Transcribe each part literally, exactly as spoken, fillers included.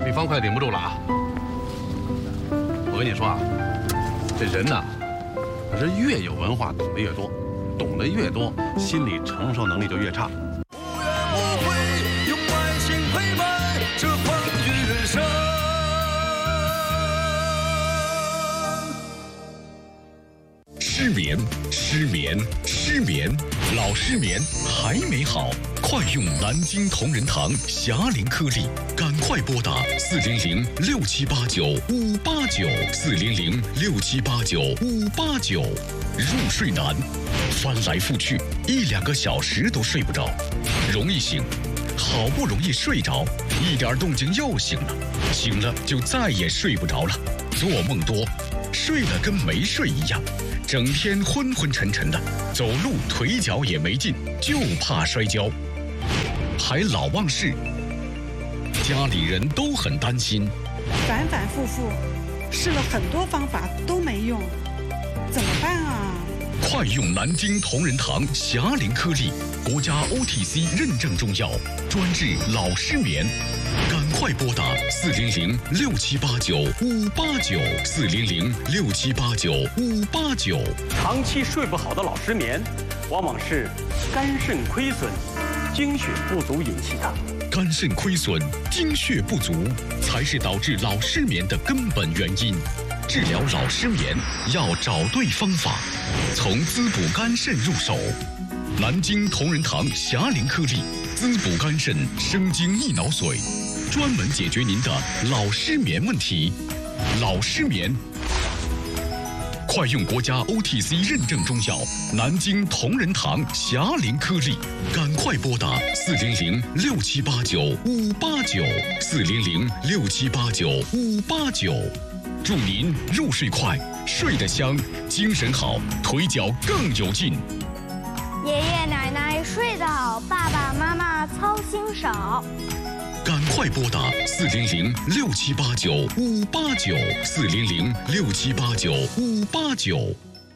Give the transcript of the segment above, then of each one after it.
你方快顶不住了啊！我跟你说啊，这人呐，可是越有文化，懂得越多，懂得越多，心理承受能力就越差。 无怨无悔，用爱情陪伴这风雨人生。 失眠，失眠，失眠，老失眠还没好，快用南京同仁堂霞龄颗粒，赶快拨打四零零六七八九五八九四零零六七八九五八九。入睡难，翻来覆去一两个小时都睡不着，容易醒，好不容易睡着，一点动静又醒了，醒了就再也睡不着了，做梦多，睡了跟没睡一样。整天昏昏沉沉的，走路腿脚也没劲，就怕摔跤，还老忘事，家里人都很担心， 反反复复试了很多方法都没用，怎么办啊？ 快用南京同仁堂霞龄颗粒，国家 O T C 认证中药，专治老失眠。赶快拨打四零零六七八九五八九四零零六七八九五八九。 长期睡不好的老失眠，往往是肝肾亏损、精血不足引起的。 肝肾亏损、精血不足才是导致老失眠的根本原因。治疗老失眠要找对方法，从滋补肝肾入手。南京同仁堂霞龄颗粒，滋补肝肾，生津益脑髓，专门解决您的老失眠问题。老失眠，快用国家 O T C 认证中药南京同仁堂霞龄颗粒，赶快拨打四零零六七八九五八九四零零六七八九五八九。祝您入睡快，睡得香，精神好，腿脚更有劲。 爷爷奶奶睡得好，爸爸妈妈操心少。 赶快拨打四零零六七八九五八九四零零六七八九五八九。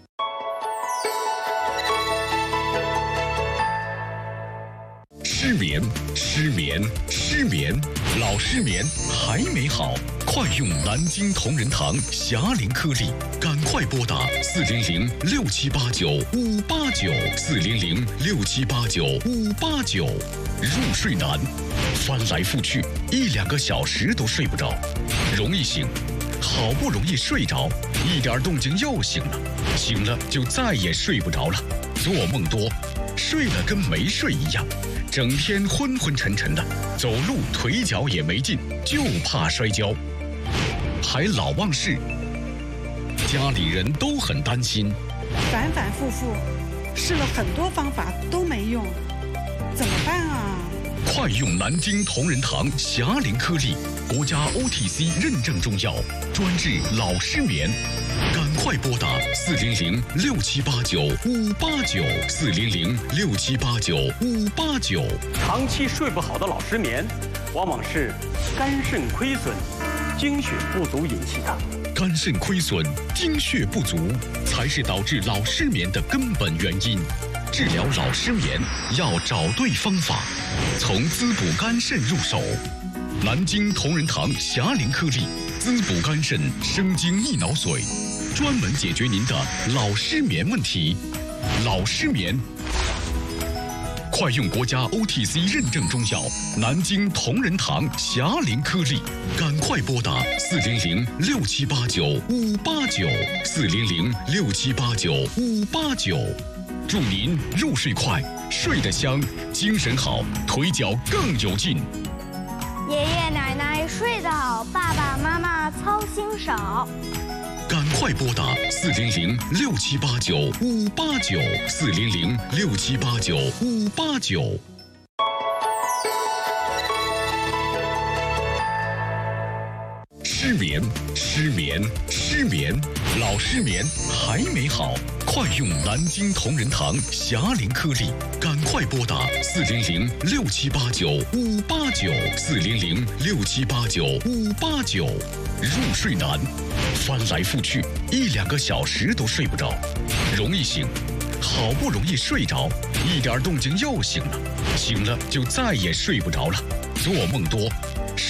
失眠，失眠，失眠，老失眠还没好，快用南京同仁堂霞龄颗粒，赶快拨打四零零六七八九五八九四零零六七八九五八九。入睡难，翻来覆去一两个小时都睡不着，容易醒，好不容易睡着，一点动静又醒了，醒了就再也睡不着了，做梦多，睡了跟没睡一样，整天昏昏沉沉的，走路腿脚也没劲，就怕摔跤，还老忘事，家里人都很担心， 反反复复试了很多方法都没用，怎么办啊？ 快用南京同仁堂霞龄颗粒，国家 O T C 认证中药，专治老失眠。赶快拨打四零零六七八九五八九四零零六七八九五八九。 长期睡不好的老失眠，往往是肝肾亏损、精血不足引起的。 肝肾亏损、精血不足才是导致老失眠的根本原因。治疗老失眠要找对方法，从滋补肝肾入手。南京同仁堂霞龄颗粒，滋补肝肾，生津益脑髓，专门解决您的老失眠问题。老失眠，快用国家 O T C 认证中药南京同仁堂霞龄颗粒，赶快拨打四零零六七八九五八九四零零六七八九五八九。祝您入睡快，睡得香，精神好，腿脚更有劲。 爷爷奶奶睡得好，爸爸妈妈操心少。 赶快拨打四零零六七八九五八九四零零六七八九五八九。失眠，失眠，失眠，老失眠还没好，快用南京同仁堂霞龄颗粒，赶快拨打四零零六七八九五八九四零零六七八九五八九。入睡难，翻来覆去一两个小时都睡不着，容易醒，好不容易睡着，一点动静又醒了，醒了就再也睡不着了，做梦多，睡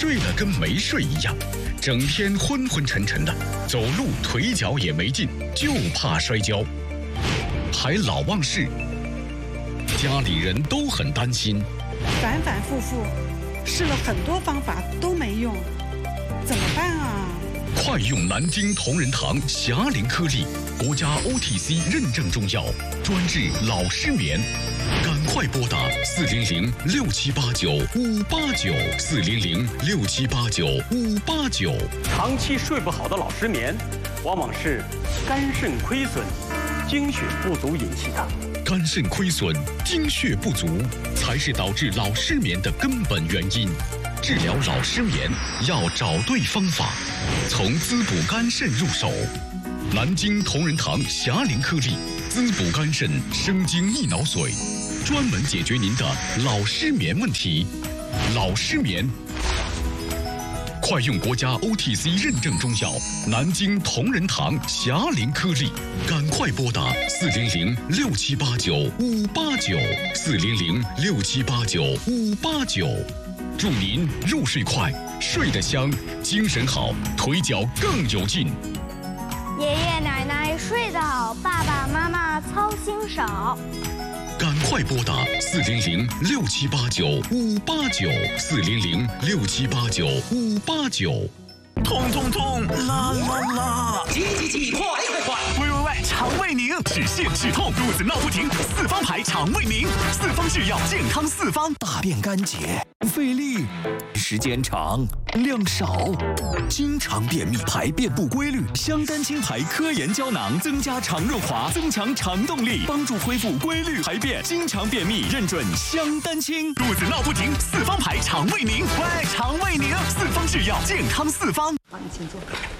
睡了跟没睡一样，整天昏昏沉沉的，走路腿脚也没劲，就怕摔跤，还老忘事，家里人都很担心。 反反复复试了很多方法都没用，怎么办啊？ 快用南京同仁堂霞灵颗粒，国家 O T C 认证中药，专治老失眠。赶快拨打四零零六七八九五八九四零零六七八九五八九。 长期睡不好的老失眠，往往是肝肾亏损、精血不足引起的。 肝肾亏损、精血不足才是导致老失眠的根本原因。治疗老失眠要找对方法，从滋补肝肾入手。南京同仁堂霞灵颗粒，滋补肝肾，生津益脑髓，专门解决您的老失眠问题。老失眠，快用国家 O T C 认证中药南京同仁堂霞灵颗粒，赶快拨打四零零六七八九五八九四零零六七八九五八九。祝您入睡快，睡得香，精神好，腿脚更有劲。 爷爷奶奶睡得好，爸爸妈妈操心少。 赶快拨打四零零六七八九五八九四零零六七八九五八九。 痛痛痛，啦啦啦！ 急急急，快快快！ 喂喂喂，肠胃宁，止泻止痛，肚子闹不停，四方牌肠胃宁，四方制药，健康四方。 大便干结，费力，时间长，量少，经常便秘，排便不规律。香丹青牌科研胶囊增加肠润滑，增强肠动力，帮助恢复规律排便。经常便秘，认准香丹青。 肚子闹不停，四方牌肠胃宁，喂，肠胃宁，四方制药，健康四方。 好，你请坐。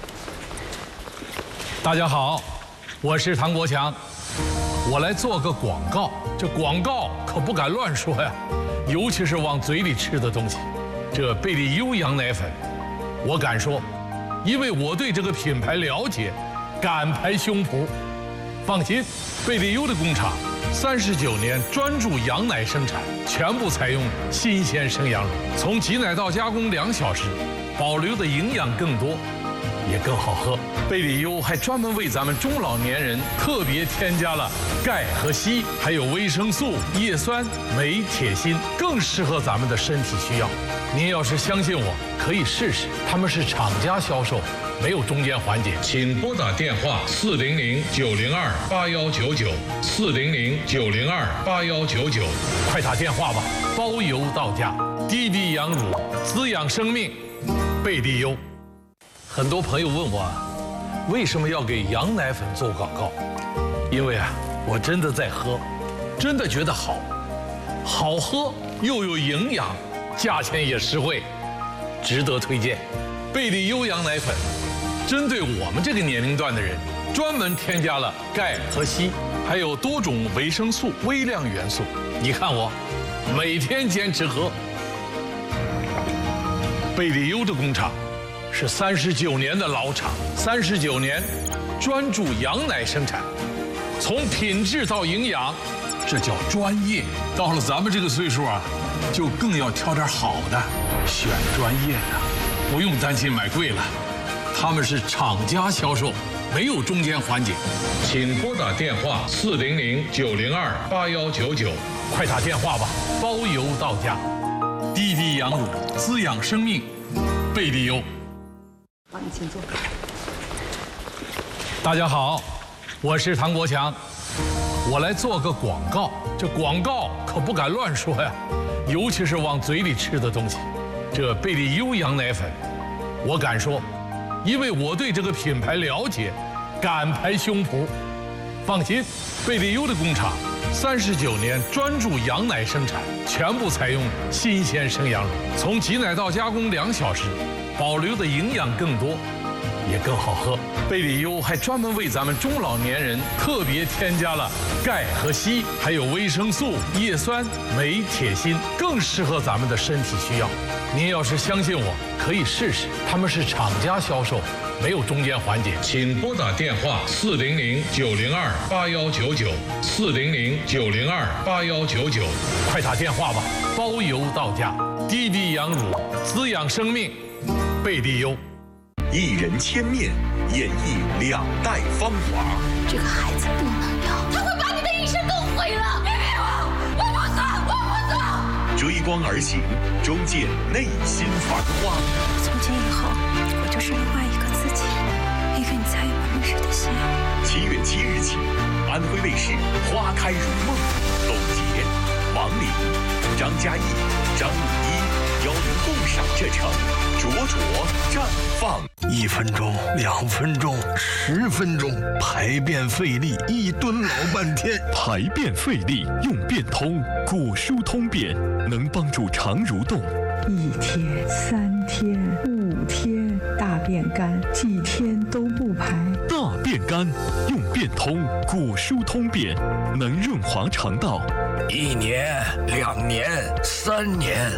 大家好，我是唐国强，我来做个广告。这广告可不敢乱说呀，尤其是往嘴里吃的东西。这贝利优羊奶粉，我敢说，因为我对这个品牌了解，敢拍胸脯。放心，贝利优的工厂三十九年专注羊奶生产，全部采用新鲜生羊乳，从挤奶到加工两小时，保留的营养更多，也更好喝。贝利优还专门为咱们中老年人特别添加了钙和硒，还有维生素、叶酸、镁、铁、锌，更适合咱们的身体需要。您要是相信我，可以试试，他们是厂家销售，没有中间环节。请拨打电话四零零九零二八幺九九四零零九零二八幺九九，快打电话吧，包邮到家。滴滴羊乳，滋养生命，贝利优。很多朋友问我，为什么要给羊奶粉做广告？因为啊，我真的在喝，真的觉得好，好喝又有营养，价钱也实惠，值得推荐。贝利优羊奶粉，针对我们这个年龄段的人，专门添加了钙和硒，还有多种维生素、微量元素。你看我，每天坚持喝。贝利优的工厂是三十九年的老厂，三十九年专注羊奶生产，从品质到营养，这叫专业。到了咱们这个岁数啊，就更要挑点好的，选专业的，不用担心买贵了。他们是厂家销售，没有中间环节。请拨打电话四零零九零二八幺九九，快打电话吧，包邮到家。滴滴羊乳，滋养生命，贝利优。 好，你请坐。 大家好，我是唐国强，我来做个广告。这广告可不敢乱说呀，尤其是往嘴里吃的东西。这贝利优羊奶粉，我敢说，因为我对这个品牌了解，敢拍胸脯。放心，贝利优的工厂三十九年专注羊奶生产，全部采用新鲜生羊乳，从挤奶到加工两小时，保留的营养更多，也更好喝。贝利优还专门为咱们中老年人特别添加了钙和硒，还有维生素、叶酸、镁、铁、锌，更适合咱们的身体需要。您要是相信我，可以试试，他们是厂家销售，没有中间环节。请拨打电话四零零九零二八幺九九四零零九零二八幺九九，快打电话吧，包邮到家。 滴滴羊乳，滋养生命，贝蒂优。 一人千面，演绎两代芳华。 这个孩子不能要，他会把你的一生都毁了。别逼我，我不走，我不走。 追光而行，终见内心繁花。 从今以后，我就是另外一个自己，一个你再也不认识的心。 七月七日起，安徽卫视《花开如梦》，董洁、王琳、张嘉译、张鲁一邀您共赏这城灼灼绽放。 一分钟，两分钟，十分钟，排便费力，一蹲老半天。 排便费力用便通，果蔬通便能帮助肠蠕动。 一天、三天、五天，大便干，几天都不排。 大便干用便通，果蔬通便能润滑肠道。 一年、两年、三年。